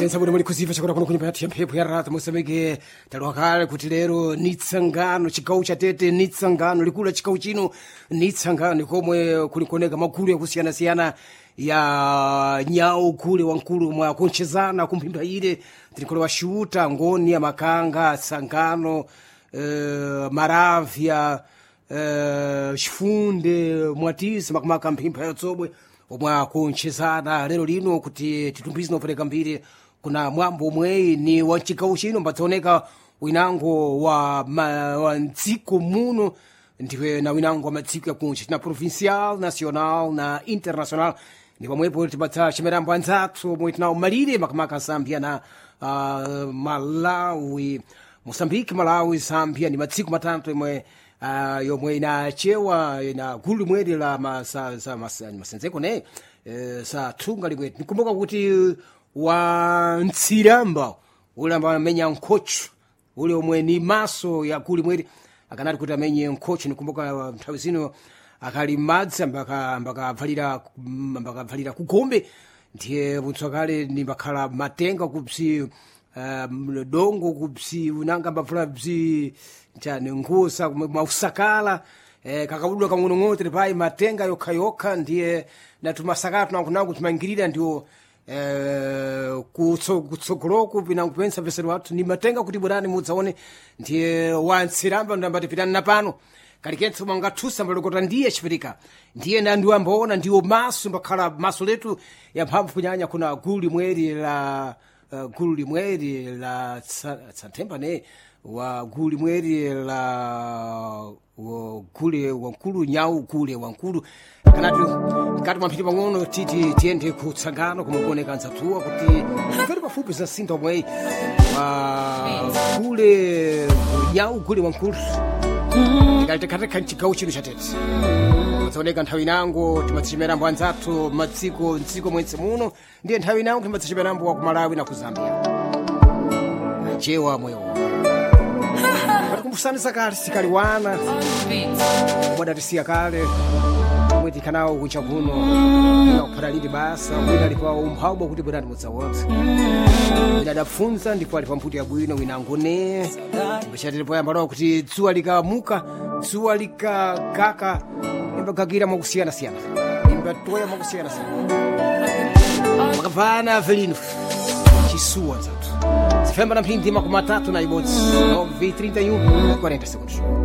senza bune muri kuziva chakura kuno kunyumba yathu ya mphepo ya rata Moçambique talwakale kuti lero ni tsangano chigawo cha Tete ni tsangano likulu la chigawo chino ni tsangano komwe kulikoneka magulu yakusiyana-siyana ya nyau kule wankulu mwa kunchezana kumphimba ile tilikolewa shuta ngoni ya makanga tsangano maravya chifunde mwatisi makamaka mphimba yatsobwe omwe kunchezana lero lino kuti titumbizi nopereka mbiri kuna mwambo umweyi ni wa chigawo chino mbatsaoneka winango wa mdziko muno ndiwe na winango wa madziko ya kunchi na provincial national na international ni pamwepo tibatsa chimerambo anzathu omwe tinawo malire makamaka Zambia na Malawi Moçambique Malawi Zambia ni madziko matatu imwe yomwe inachewa ina gulu limweri la masenzeko ne sa thunga limweri nikumbuka kuti wa Ntsiramba ule amba amenya nkhocho ule omwe ni maso ya gulu limweri akanati kuti amenye nkhocho nikumbuka nthawi zino akali madzi ambakabvalira kugombe ndiye butswakale nimbakhala matenga kupsi dongo kupsi unanga mbavula bzi chane ngusa mausakala kakabudwa kang'onong'ono pai matenga yokha ndiye natumasakala tunankunangu tumangirira ndiwo kutsogoloko pinankupensa pesero wathu ni matenga kuti bwerani mudzaone ndiye wa Ntsiramba ndambati pitani napano kalikentso mangathusa mbalokota ndiye chipirika ndiye nandiwo ambaona ndiwo maso mbakhala maso letu ya mphamvu kunyanya kuna gulu limweri la Tsanthemba ne wa gulu limweri la gule wankulu nyau gule wankulu kanati mwampiti pang'ono titi tiende kutsangano kumukuoneka nzatuwa kuti ngati pafupi za sinta omweyi wa gule nyau gule wankulu tikalitekateka mchigawo chino cha Tete matsaoneka nthawi inango timatsichimerambo anzathu mdziko mwense muno ndiye nthawi inango timatsichimerambo wa ku Malawi na ku Zambia achewa mwewo kumbusaniza kale sikaliwana mwadatisiya kale omwe tikhanawo kucha kuno nakuphala lili basa wina ali pa umphawi kuti bwerani mudzawonse wina adapfunza ndipo ali pa mphuti yabwino wina angone mbachatire poyambalawo kuti dzuwa likamuka dzuwa likagaka imbagakira mwakusiyana-siyana imbatoya mwakusiyana-siyana makavana velino chisuwa nzathu zifemba na mphindi makumi atatu na ibodzi 9:31 40 segundos